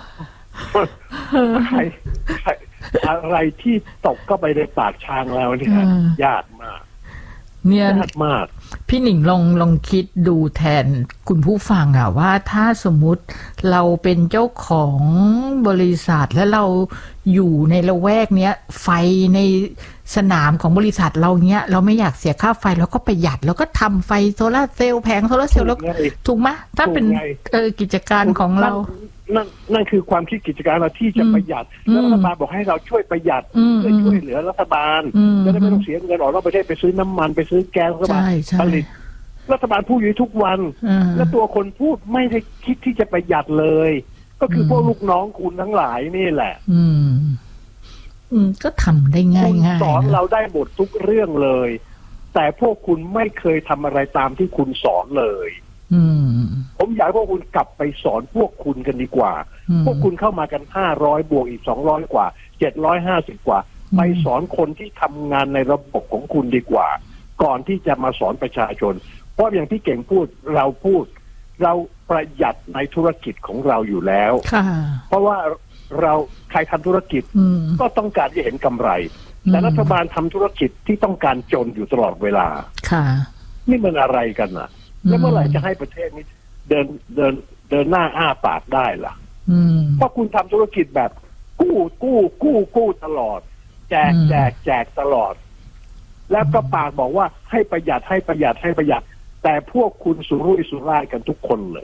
ใครอะไรที่ตกก็ไปในปากช้างแล้วเนี่ยยากมาก
เนี่ย
ยากมาก
พี่หนิงลองลองคิดดูแทนคุณผู้ฟังอะว่าถ้าสมมุติเราเป็นเจ้าของบริษัทและเราอยู่ในละแวกเนี้ยไฟในสนามของบริษัทเราเนี้ยเราไม่อยากเสียค่าไฟเราก็ประหยัดแล้วก็ทำไฟโซลาร์เซลล์แผงโซลาร์เซลล์แล้วถูกไหมถ้าเป็นเออกิจการของเรา
นั่นนั่นคือความคิดกิจการเราที่จะประหยัดแล้วรัฐบาลบอกให้เราช่วยประหยัดเพื่อช่วยเหลือรัฐบาลจะได้ไม่ต้องเสียเงินออกนอกประเทศไปซื้อน้ำมันไปซื้อแก๊สรัฐบาลผลิตรัฐบาลพูดอยู่ทุกวันแล้วตัวคนพูดไม่ได้คิดที่จะประหยัดเลยก็คือพวกลูกน้องคุณทั้งหลายนี่แหละ
อืมอืมก็ทำได้ง่ายง่าย
สอนเราได้หมดทุกเรื่องเลยแต่พวกคุณไม่เคยทำอะไรตามที่คุณสอนเลยผมอยากให้พวกคุณกลับไปสอนพวกคุณกันดีกว่าพวกคุณเข้ามากันห้าร้อยบวกอีกสองร้อยกว่าเจ็ดร้อยห้าสิบกว่าไปสอนคนที่ทำงานในระบบของคุณดีกว่าก่อนที่จะมาสอนประชาชนเพราะอย่างที่เก่งพูดเราพูดเราประหยัดในธุรกิจของเราอยู่แล้วเพราะว่าเราใครทำธุรกิจก็ต้องการจะเห็นกำไรแต่รัฐบาลทำธุรกิจที่ต้องการจนอยู่ตลอดเวลานี่มันอะไรกันอ่ะแล้วเมื่อไหร่จะให้ประเทศนี้เดินเดินเดินหน้าอ้าปากได้ล่ะเพราะคุณทำธุรกิจแบบกู้กู้กู้กู้ตลอดแจกแจกแจกตลอดแล้วก็ปากบอกว่าให้ประหยัดให้ประหยัดให้ประหยัดแต่พวกคุณสุรุ่ยสุร่ายกันทุกคนเลย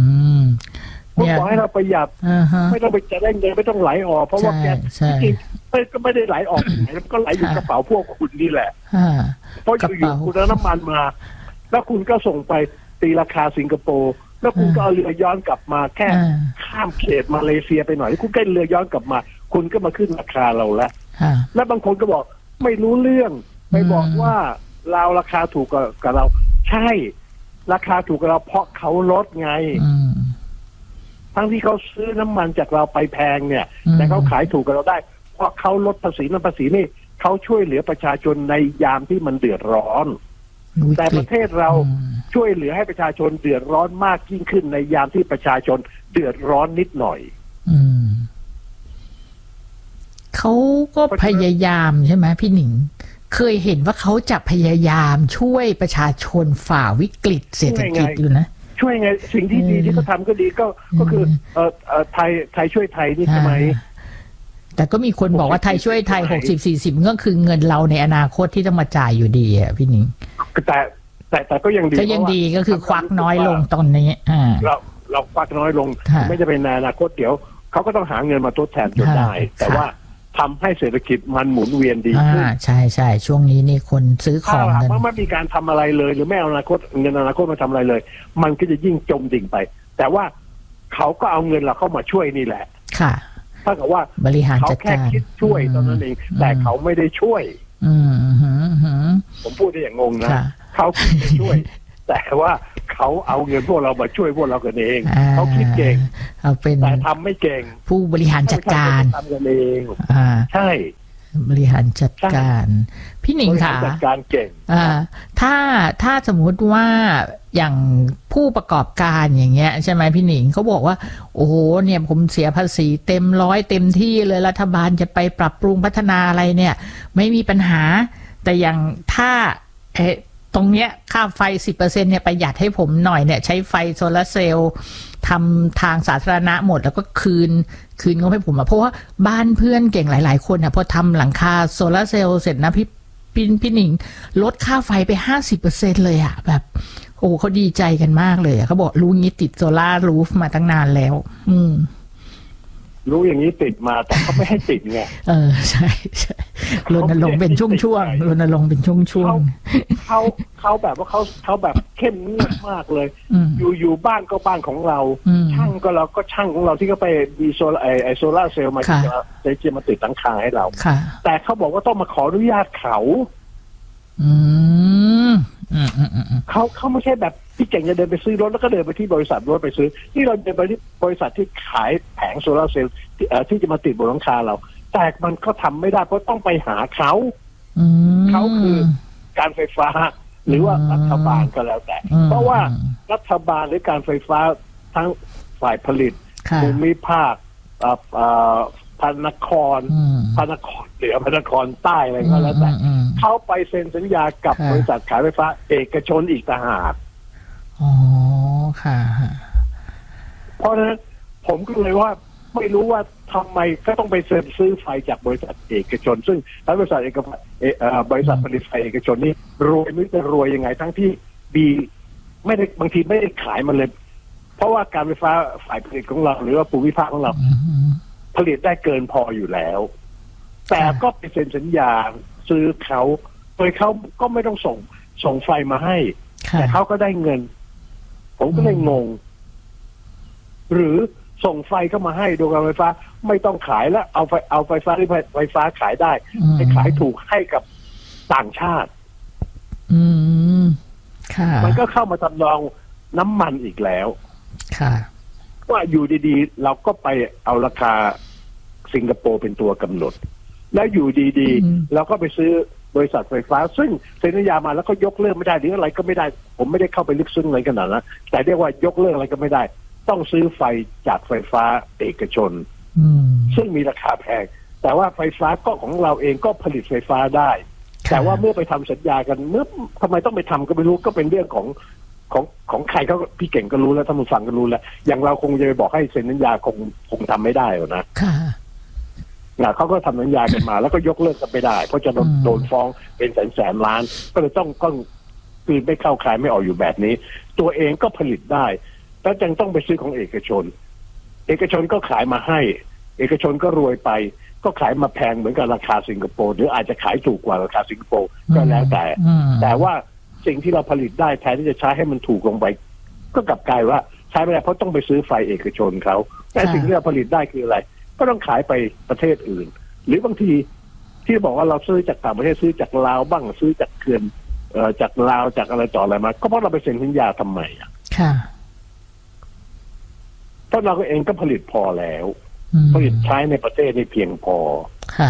ผมบอกให้เราประหยัดไม่ต้องไปจะได้เงินไม่ต้องไหลออกเพราะว่าแกจริงก็ไม่ได้ไหลออกไหนก็ไหลอยู่กระเป๋าพวกคุณนี่แหละเพราะอยู่ๆคุณเอาน้ำมันมาแล้วคุณก็ส่งไปตีราคาสิงคโปร์แล้วคุณก็เอาเรือย้อนกลับมาแค่ข้ามเขตมาเลเซียไปหน่อยคุณก็เรือย้อนกลับมาคุณก็มาขึ้นราคาเราแล้วแล้วบางคนก็บอกไม่รู้เรื่องไปบอกว่าเราราคาถูกกับเราใช่ราคาถูกกับเราเพราะเขาลดไงทั้งที่เขาซื้อน้ำมันจากเราไปแพงเนี่ยแต่เขาขายถูกกับเราได้เพราะเขาลดภาษีนั่นภาษีนี่เขาช่วยเหลือประชาชนในยามที่มันเดือดร้อนแต่ประเทศเราช่วยเหลือให้ประชาชนเดือดร้อนมากยิ่งขึ้นในยามที่ประชาชนเดือดร้อนนิดหน่อย
เขาก็พยายามใช่ไหมพี่หนิงเคยเห็นว่าเขาจะพยายามช่วยประชาชนฝ่าวิกฤตเศรษฐกิจอยู่นะ
ช่วยไงสิ่งที่ดีที่เขาทำก็ดีก็ก็คือเออเออไทยไทยช่วยไทยนี่ใช่ไหม
แต่ก็มีคนบอกว่าไทยช่วยไทยหกสิบสี่สิบก็คือเงินเราในอนาคตที่ต้องมาจ่ายอยู่ดีอ่ะพี่หนิง
แต่แต่แต่ก็ยังดี
ก็ยังดีก็คือควักน้อยลงตอนนี้อ่า
เราเราควักน้อยลงไม่จะเป็นในอนาคตเดี๋ยวเขาก็ต้องหาเงินมาทดแทนจนได้แต่ว่าทำให้เศรษฐกิจมันหมุนเวียนดีขึ้น
ใช่ใช่ช่วงนี้นี่คนซื้อของ
กันถ้าไม่มีการทำอะไรเลยหรือไม่เอาอนาคตเงินอนาคตมาทำอะไรเลยมันก็จะยิ่งจมดิ่งไปแต่ว่าเขาก็เอาเงินเราเข้ามาช่วยนี่แหละ
ค่ะ
ถ้ากับว่า
บริหารจัดการ
เขาแค่คิดช่วยตอนนั้นเองแต่เขาไม่ได้ช่วยผมพูดได้อย่างงงนะเขาคิดจะช่วยแต่ว่าเขาเอาเงินพวกเรามาช่วยพวกเรากันเองเขาคิดเก่ง
เอาเป็น
แต่ทำไม่เก่ง
ผู้บริหารจัดการ
ทำกันเองใช่
บริหารจัดการพี่หนิงค่ะ
จัดการเก่ง
ถ้าถ้าสมมุติว่าอย่างผู้ประกอบการอย่างเงี้ยใช่ไหมพี่หนิงเขาบอกว่าโอ้โหเนี่ยผมเสียภาษีเต็มร้อยเต็มที่เลยรัฐบาลจะไปปรับปรุงพัฒนาอะไรเนี่ยไม่มีปัญหาแต่อย่างถ้าเอตรงเนี้ยค่าไฟ สิบเปอร์เซ็นต์ เนี่ยประหยัดให้ผมหน่อยเนี่ยใช้ไฟโซลาร์เซลล์ทำทางสาธารณะหมดแล้วก็คืนคืนงบให้ผมอะเพราะว่าบ้านเพื่อนเก่งหลายๆคนอะพอทำหลังคาโซลาร์เซลล์เสร็จนะพี่พี่พี่หนิงลดค่าไฟไป ห้าสิบเปอร์เซ็นต์ เลยอะแบบโอ้เขาดีใจกันมากเลยเขาบอกรู้งี้ติดโซลาร์รูฟมาตั้งนานแล้วอืม
รู้อย่างนี้ติดมาแต่เขาไม่ให้ติดไง
เออใช่ใช่รณรงค์เป็นช่วงๆรณรงค์เป็นช่วง
ๆเขาเขาแบบว่าเขาเขาแบบเข้มงวดมากเลยอยู่อยู่บ้านก็บ้านของเราช่างก็เราก็ช่างของเราที่เขาไปมีโซลาไอโซลาเซลล์มาจะจะมาติดหลังคาให้เราแต่เขาบอกว่าต้องมาขออนุญาตเขาเขาเขาไม่ใช่แบบพี่เก่งจะเดินไปซื้อรถแล้วก็เดินไปที่บริษัทรถไปซื้อที่เราเดินไปที่บริษัทที่ขายแผงโซลาร์เซลล์ที่ที่จะมาติดบนหลังคาเราแต่มันก็ทำไม่ได้เพราะต้องไปหาเขาเขาคือการไฟฟ้าหรือว่ารัฐบาลก็แล้วแต่เพราะว่ารัฐบาลหรือการไฟฟ้าทั้งฝ่ายผลิตภูมิภาคพระนครพระนครเหนือพระนครใต้อะไรก็แล้วแต่เขาไปเซ็นสัญญากับบริษัทขายไฟฟ้าเอกชนอีกต่างหาก
อ๋อค่ะ
เพราะฉะนั้นผมก็เลยว่าไม่รู้ว่าทำไมก็ต้องไปเซ็นซื้อไฟจากบริษัทเอกชนซึ่งบริษัทเอกชนบริษัทผลิตไฟเอกชนนี่รวยไม่จะรวยยังไงทั้งที่บีไม่ได้บางทีไม่ได้ขายมันเลยเพราะว่าการไฟฟ้าฝ่ายผลิตของเราหรือว่าภูมิภาคของเราผลิตได้เกินพออยู่แล้วแต่ก็ไปเซ็นสัญญาซื้อเขาโดยเขาก็ไม่ต้องส่งส่งไฟมาให้แต่เขาก็ได้เงินผมก็เลยงงหรือส่งไฟเข้ามาให้โดยการไฟฟ้าไม่ต้องขายแล้วเอาไฟเอาไฟฟ้าที่ไฟฟ้าขายได้ให้ขายถูกให้กับต่างชาติ
อืมค่ะ
มันก็เข้ามาทำนองน้ำมันอีกแล้ว
ค่ะ
ว่าอยู่ดีๆเราก็ไปเอาราคาสิงคโปร์เป็นตัวกำหนดแล้วอยู่ดีๆเราก็ไปซื้อบริษัทไฟฟ้าซึ่งเซ็นสัญญามาแล้วก็ยกเลิกไม่ได้หรืออะไรก็ไม่ได้ผมไม่ได้เข้าไปลึกซึ้งอะไรขนาดนั้นแต่เรียกว่ายกเลิกอะไรก็ไม่ได้ต้องซื้อไฟจากไฟฟ้าเอกชนซึ่งมีราคาแพงแต่ว่าไฟฟ้าก็ของเราเองก็ผลิตไฟฟ้าได้แต่ว่าเมื่อไปทำสัญญากันเมื่อทำไมต้องไปทำก็ไม่รู้ก็เป็นเรื่องของของของใครเขาพี่เก่งก็รู้แล้วท่านผู้ฟังก็รู้แล้วอย่างเราคงจะไปบอกให้เซ็นสัญญาคงคงทำไม่ได้หรอกนะนะเขาก็ทำสัญญากันมาแล้วก็ยกเลิกกันไม่ได้เพราะจะโดนโดนฟ้องเป็นแสนแสนล้านก็เลยต้องต้องคืนไม่เข้าขายไม่ออกอยู่แบบนี้ตัวเองก็ผลิตได้แล้วยังต้องไปซื้อของเอกชนเอกชนก็ขายมาให้เอกชนก็รวยไปก็ขายมาแพงเหมือนกับราคาสิงคโปร์หรืออาจจะขายถูกกว่าราคาสิงคโปร์ก็แล้วแต่แต่ว่าสิ่งที่เราผลิตได้แทนที่จะใช้ให้มันถูกลงไปก็กลับกลายว่าใช้ไม่ได้เพราะต้องไปซื้อไฟเอกชนเขาแต่สิ่งที่เราผลิตได้คืออะไรก็ต้องขายไปประเทศอื่นหรือบางทีที่บอกว่าเราซื้อจากต่างประเทศซื้อจากลาวบ้างซื้อจากเขื่อนเอ่อจากลาวจากอะไรต่ออะไรมาก็เพราะเราไปเซ็นสัญญาทำไมอ่ะค่ะเพราะเราก็เองก็ผลิตพอแล้วผลิตใช้ในประเทศนี่เพียงพอค่ะ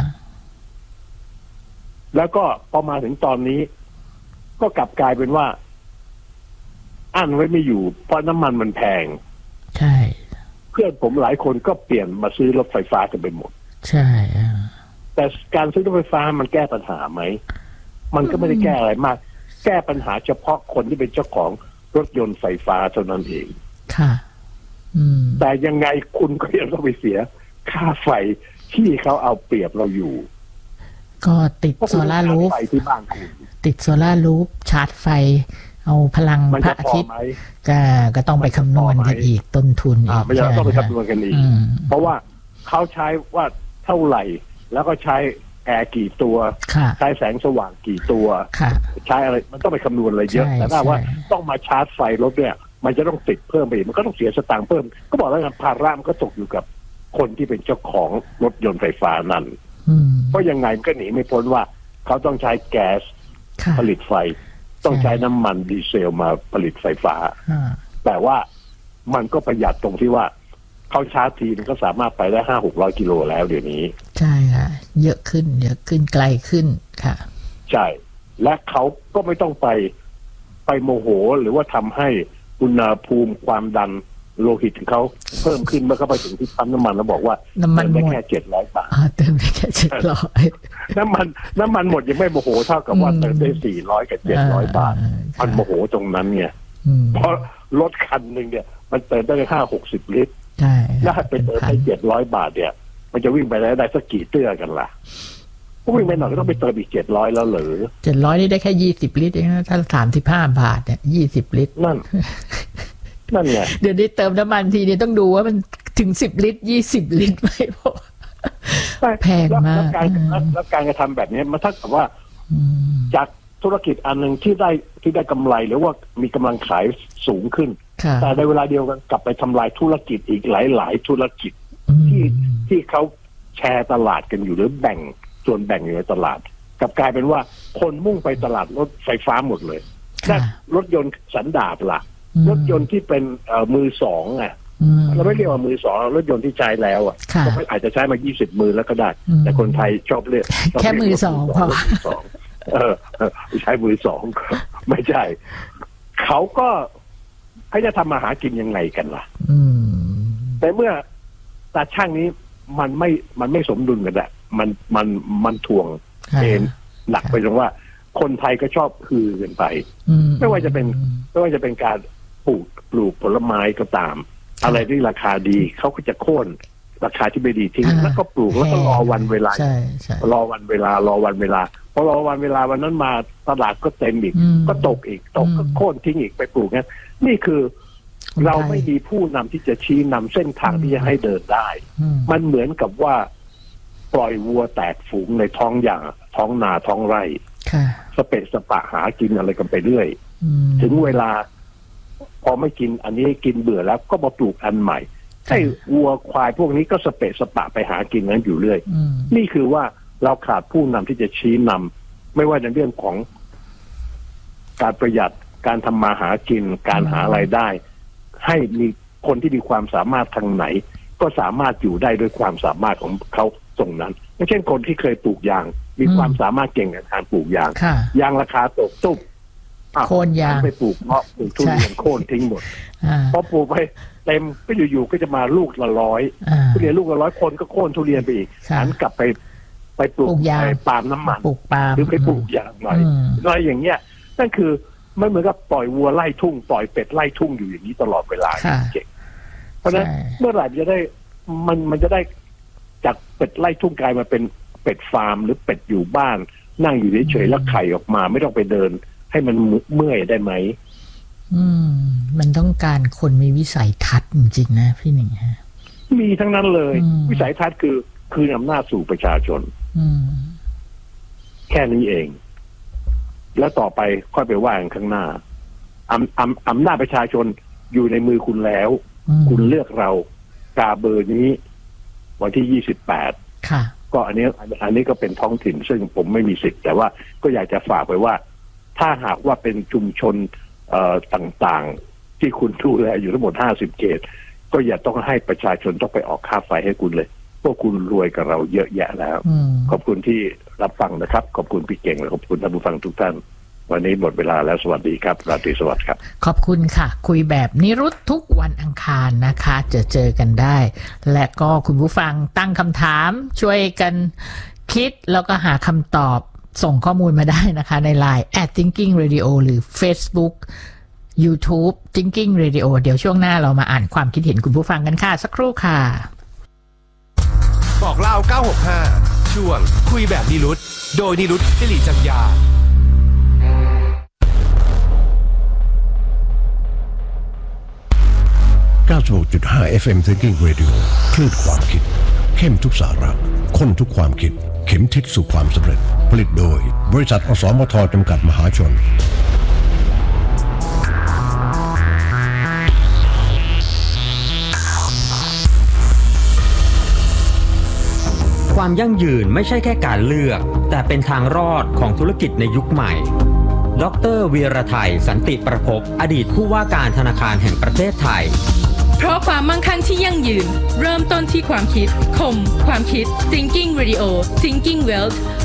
แล้วก็พอมาถึงตอนนี้ก็กลับกลายเป็นว่าอั้นไว้ไม่อยู่เพราะน้ำมันมันแพงใช่เพื่อนผมหลายคนก็เปลี่ยนมาซื้อรถไฟฟ้ากันไปหมดใช่แต่การซื้อรถไฟฟ้ามันแก้ปัญหาไหมมันก็ไม่ได้แก้อะไรมากแก้ปัญหาเฉพาะคนที่เป็นเจ้าของรถยนต์ไฟฟ้าเท่านั้นเองค่ะแต่ยังไงคุณก็ยังต้องไปเสียค่าไฟที่เขาเอาเปรียบเราอยู่
ก็ติดโซล่ารูฟ
ที่บ้านคุณ
ติดโซล่ารูฟชาร์จไฟเอาพลังพระอาทิตย์ก็ก็ต้องไปคำนวณกันอีกต้นทุนอีก
ไม่ใช่ต้องไปคำนวณกันอีกเพราะว่าเขาใช้ว่าเท่าไหร่แล้วก็ใช้แอร์กี่ตัวใช้แสงสว่างกี่ตัวใช้อะไรมันต้องไปคำนวณอะไรเยอะแต่ถ้าว่าต้องมาชาร์จไฟรถเนี่ยมันจะต้องติดเพิ่มไปอีกมันก็ต้องเสียสตางค์เพิ่มก็บอกแล้วกันภาระมันก็ตกอยู่กับคนที่เป็นเจ้าของรถยนต์ไฟฟ้านั่นเพราะยังไงมันก็หนีไม่พ้นว่าเขาต้องใช้แก๊สผลิตไฟต้องใช้น้ำมันดีเซลมาผลิตไฟฟ้าแต่ว่ามันก็ประหยัดตรงที่ว่าเขาชาร์จทีมันก็สามารถไปได้ห้าหกร้อยกิโลแล้วเดี๋ยวนี้
ใช่ค่ะเยอะขึ้นเยอะขึ้นไกลขึ้นค่ะ
ใช่และเขาก็ไม่ต้องไปไปโมโหหรือว่าทำให้อุณหภูมิความดันโลหิตของเขาเพิ่มขึ้นเมื่อเขาไปถึงที่ปั๊มน้ำมันแล้วบอกว่า
น้ำมัน
ได้แค่เจ็ดร้อยบาท
เติมได้แค่เจ็ดร้อย
น้ำมันน้ำมันหมดยังไม่โมโหเท่ากับว่าเติมได้สี่ร้อยกับเจ็ดร้อยบาทมันโมโหตรงนั้นเนี่ยเพราะรถคันหนึ่งเนี่ยมันเติมได้ห้าหกสิบลิตรถ้าไปเติมได้เจ็ดร้อยบาทเนี่ยมันจะวิ่งไปได้ได้สักกี่เตื้อกันล่ะก็วิ่งไปหน่อยก็ต้องไปเติมอีกเจ็ดร้อยแล้วเหรอ
เจ็ดร้อยนี่ได้แค่ยี่สิบลิตรเองนะถ้าสามสิบห้าบาทเนี่ยยี่สิบลิตร
นั่นนั่นไง
เดี๋ยวนี้เติมน้ำมันทีนี้ต้องดูว่ามันถึงสิบลิตรยี่สิบลิตรไหมพ่อแพงมาก
แล้วการแล้วการกระทำแบบนี้มันเท่ากับว่าจากธุรกิจอันหนึ่งที่ได้ที่ได้กำไรหรือว่ามีกำลังขายสูงขึ้นแต่ในเวลาเดียวกันกลับไปทำลายธุรกิจอีกหลายๆธุรกิจที่ที่เขาแชร์ตลาดกันอยู่หรือแบ่งส่วนแบ่งอยู่ในตลาดกลับกลายเป็นว่าคนมุ่งไปตลาดรถไฟฟ้าหมดเลยและรถยนต์สันดาปล่ะรถยนต์ที่เป็นมือสองอ่ะเราไม่เรียกว่ามือสองรถยนต์ที่ใช้แล้วอ่ะก็อาจจะใช้มายี่สิบมือแล้วก็ได้แต่คนไทยชอบเรียก
แค่มือสองพอ
เออใช้มือสองไม่ใช่เขาก็เขาจะทำมาหากินยังไงกันล่ะแต่เมื่อตาช่างนี้มันไม่มันไม่สมดุลกันแหละมันมันมันทวงเอ็นหนักไปตรงว่าคนไทยก็ชอบฮือกันไปไม่ว่าจะเป็นไม่ว่าจะเป็นการปลูกปลูกผลไม้ก็ตามอะไรที่ราคาดีเขาก็จะโค่นราคาที่ไม่ดีทิ้งแล้วก็ปลูกแล้วก็รอวันเวลารอวันเวลารอวันเวลาพอรอวันเวลาวันนั้นมาตลาดก็เต็มอีกก็ตกอีกตกก็โค่นทิ้งอีกไปปลูกงั้นนี่คือเราไม่มีผู้นำที่จะชี้นำเส้นทางที่จะให้เดินได้มันเหมือนกับว่าปล่อยวัวแตกฝูงในท้องอย่างท้องนาท้องไร่สเปะสปะหากินอะไรกันไปเรื่อยถึงเวลาพอไม่กินอันนี้กินเบื่อแล้วก็มาปลูกอันใหม่ให้วัวควายพวกนี้ก็สเปะสปะไปหากินนั้นอยู่เรื่อยนี่คือว่าเราขาดผู้นำที่จะชี้นำไม่ว่าในเรื่องของการประหยัดการทำมาหากินการหารายได้ให้มีคนที่มีความสามารถทางไหนก็สามารถอยู่ได้ด้วยความสามารถของเขาตรงนั้นไม่เช่นคนที่เคยปลูกยางมีความสามารถเก่งในการปลูกยางยางราคาตกตุ๊บ
โค่นยาง
ไปปลูกเพาะปลูกทุเรียนโค่นทิ้งหมดพอปลูกไปเต็มก็อยู่ๆก็จะมาลูกละร้อยทุเรียนลูกละร้อยคนก็โค่นทุเรียนไปอีกหันกลับไปไปปลูกปาล์มน้ำมันหรือไปปลูกยางหน่อยหน่อยอย่างเงี้ยนั่นคือไม่เหมือนกับปล่อยวัวไล่ทุ่งปล่อยเป็ดไล่ทุ่งอยู่อย่างนี้ตลอดเวลาเก่งเพราะฉะนั้นเมื่อไหร่จะได้มันมันจะได้จากเป็ดไล่ทุ่งกลายมาเป็นเป็ดฟาร์มหรือเป็ดอยู่บ้านนั่งอยู่เฉยๆแล้วไข่ออกมาไม่ต้องไปเดินให้มันเมื่อยได้ไหม
อืมมันต้องการคนมีวิสัยทัศน์จริงๆนะพี่หนึ่งฮะ
มีทั้งนั้นเลยวิสัยทัศน์คือคืนอำนาจสู่ประชาชน
อืม
แค่นี้เอง แล้วต่อไปค่อยไปว่ากันข้างหน้าอำอำอำนาจประชาชนอยู่ในมือคุณแล้ว คุณเลือกเรากาเบอร์นี้วันที่ยี่สิบแปด
ค่ะ
ก็อันนี้อันนี้ก็เป็นท้องถิ่นซึ่งผมไม่มีสิทธิ์แต่ว่าก็อยากจะฝากไว้ว่า ถ้าหากว่าเป็นชุมชนเอ่อต่างๆที่คุณดูแลอยู่ทั้งหมดห้าสิบเขตก็อย่าต้องให้ประชาชนต้องไปออกค่าไฟให้คุณเลยพวกคุณรวยกับเราเยอะแยะแล้วขอบคุณที่รับฟังนะครับขอบคุณพี่เก่งและขอบคุณท่านผู้ฟังทุกท่านวันนี้หมดเวลาแล้วสวัสดีครับราตรีสวัสดิ์ครับ
ขอบคุณค่ะคุยแบบนิรุตทุกวันอังคารนะคะเจอเจอกันได้และก็คุณผู้ฟังตั้งคำถามช่วยกันคิดแล้วก็หาคำตอบส่งข้อมูลมาได้นะคะใน ไลน์ แอท thinking radio หรือ Facebook YouTube thinking radio เดี๋ยวช่วงหน้าเรามาอ่านความคิดเห็นคุณผู้ฟังกันค่ะสักครู่ค่ะ
บอกเล่าเก้าหกห้าช่วงคุยแบบนิรุตโดยนิรุตสิริจัญญา
เก้าสิบหกจุดห้า เอฟ เอ็ม Thinking Radio คลื่นความคิดเข้มทุกสาระข้นทุกความคิดเข็มทิศสู่ความสำเร็จผลิตโดยบริษัทอสมทจำกัดมหาชน
ความยั่งยืนไม่ใช่แค่การเลือกแต่เป็นทางรอดของธุรกิจในยุคใหม่ดร.วีรไทยสันติประภพอดีตผู้ว่าการธนาคารแห่งประเทศไทย
เพราะความมั่งคั่งที่ยั่งยืนเริ่มต้นที่ความคิดคมความคิด Thinking Radio Thinking Wealth